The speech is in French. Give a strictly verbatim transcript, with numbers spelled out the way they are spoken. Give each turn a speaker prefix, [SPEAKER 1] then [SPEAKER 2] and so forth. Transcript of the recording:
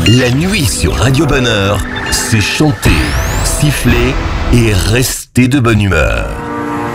[SPEAKER 1] La nuit sur Radio Bonheur, c'est chanter, siffler et rester de bonne humeur.